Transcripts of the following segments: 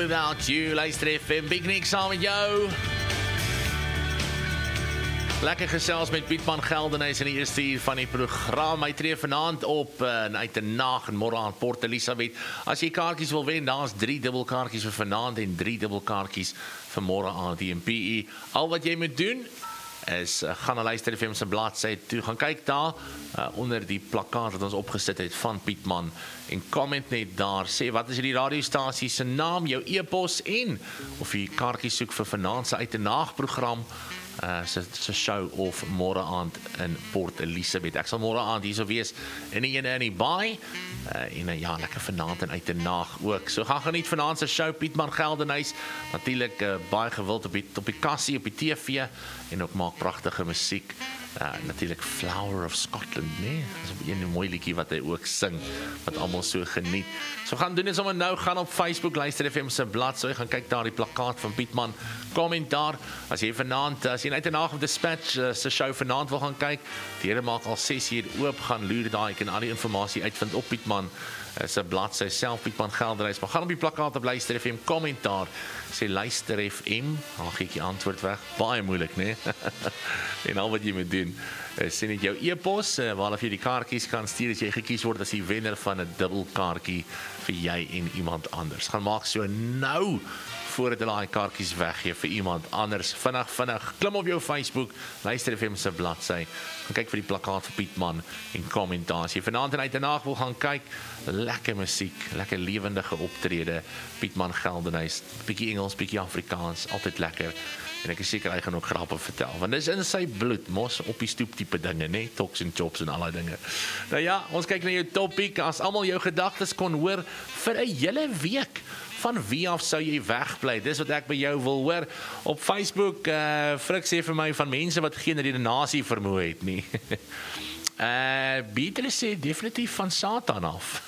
Without You, luister FM, Big Nick saam met jou. Lekker gesels met Pietman Geldenhuys in die eerste uur van die program. Hy tree vanaand op uit die nag en môre aan Port Elizabeth. As jy kaartjies wil wen, daar's 3 dubbelkaartjies vir vanaand en 3 dubbelkaartjies vir môre aan die MPE. Al wat jy moet doen is gaan na Luister FM se bladsy toe, gaan kyk daar onder die plakkaat wat ons opgesit het van Pietman en comment net daar, sê wat is die radiostasie se naam, jou e-pos en of jy kaartjies soek vir vanaand se uit 'n nagprogram se show of môre aand in Port Elizabeth. Ek sal môre aand hierso wees in die ene in die baai en ja, lekker vanaand en uit 'n nag ook. So gaan geniet vanaand se show, Pietman Geldenhuys, natuurlik baie gewild op die kassie, op die TV en ook maak pragtige musiek. Natuurlik Flower of Scotland, nee, dis 'n mooi liedjie wat hy ook sing, wat almal so geniet. So gaan doen is om nou, gaan op Facebook, Luister FM se bladsy, gaan kyk daar die plakkaat van Pietman, kommentaar, as jy vanaand, as jy uit 'n nag op Dispatch se show vanaand wil gaan kyk, die here maak al 6 uur oop, gaan loer daar, ek kan al die inligting uitvind op Pietman se bladsy self, Pietman Geldenhuys, maar gaan op die plakkaat op Luister FM, kommentaar, sê Luister FM, dan gee ek die antwoord weg, baie moeilik, nee? En al wat jy moet doen, sê net jou e-pos, waarop jy die kaartjies kan stuur, as jy gekies word as die wenner van 'n dubbelkaartjie vir jy en iemand anders. Gaan maak so nou, voordat hulle daai kaartjies weggee vir iemand anders. Vinnig, klim op jou Facebook, Luister FM se bladsy, gaan kyk vir die plakkaat vir Pietman en kommentaar. As jy vanaand en uit 'n nag wil gaan kyk, lekker musiek, lekker lewendige optrede, Pietman Geldenhuys, bietjie Engels, bietjie Afrikaans, altyd lekker. En ek is seker hy gaan ook grappe vertel, want dis in sy bloed, mos op die stoep tipe dinge, né? Talks and chops en al daai dinge. Nou ja, ons kyk na jou topic, as almal jou gedagtes kon hoor vir 'n hele week. Van wie af sou jy wegbly? Dis wat ek by jou wil hoor. Op Facebook, Frik sê vir my van mense wat geen redenasie vermoë het nie. Beter sê definitief van Satan af.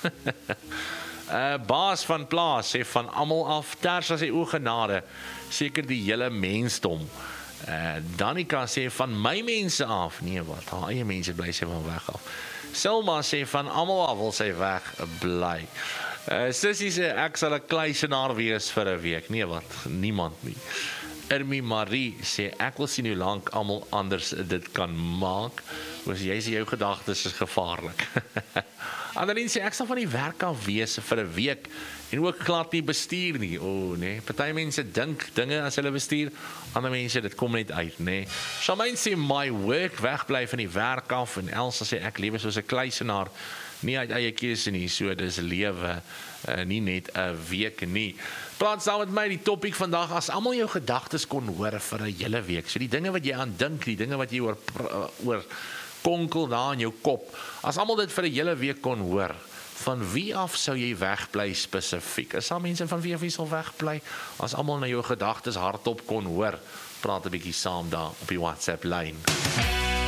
Baas van plaas sê van almal af, ters as hy ogenade, seker die hele mensdom. Danica sê van my mense af, nee wat, haar eie mense bly sy van weg af. Selma sê van almal af wil sy weg bly. Sissie sê ek sal 'n kluisenaar wees vir 'n week, nee wat, niemand nie. Irmi Marie sê ek wil sien hoe lank almal anders dit kan maak. Oos jy sê jou gedagtes is gevaarlik. Annelien sê ek sal van die werk af wees vir 'n week en ook glad nie bestuur nie. Nee, party mense dink dinge as hulle bestuur, ander mense dit kom net uit, nee. Charmaine sê my work, wegbly van die werk af, en Elsa sê ek lewe soos 'n kluisenaar, nie uit eie keuse nie, so dis lewe, nie net 'n week nie. Praat saam met my die topik vandag, as almal jou gedagtes kon hoor vir 'n hele week, so die dinge wat jy aan dink, die dinge wat jy oor konkel daar in jou kop, as almal dit vir 'n hele week kon hoor, van wie af sou jy wegbly spesifiek? Is daar mense van wie af jy sal wegbly? As almal na jou gedagtes hardop kon hoor, praat 'n bietjie saam daar op die WhatsApp lyn.